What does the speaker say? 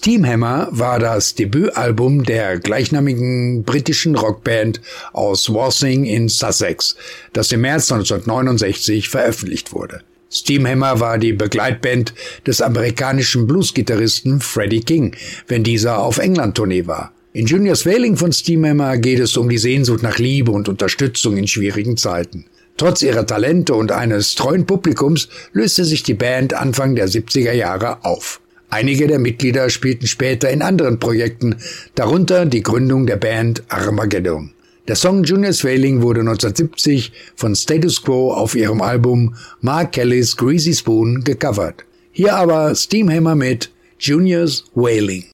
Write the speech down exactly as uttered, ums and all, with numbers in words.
Steamhammer war das Debütalbum der gleichnamigen britischen Rockband aus Worthing in Sussex, das im März neunzehnhundertneunundsechzig veröffentlicht wurde. Steamhammer war die Begleitband des amerikanischen Bluesgitarristen Freddie King, wenn dieser auf England-Tournee war. In Junior's Wailing von Steamhammer geht es um die Sehnsucht nach Liebe und Unterstützung in schwierigen Zeiten. Trotz ihrer Talente und eines treuen Publikums löste sich die Band Anfang der siebziger Jahre auf. Einige der Mitglieder spielten später in anderen Projekten, darunter die Gründung der Band Armageddon. Der Song Junior's Wailing wurde neunzehnhundertsiebzig von Status Quo auf ihrem Album Mark Kelly's Greasy Spoon gecovert. Hier aber Steamhammer mit Junior's Wailing.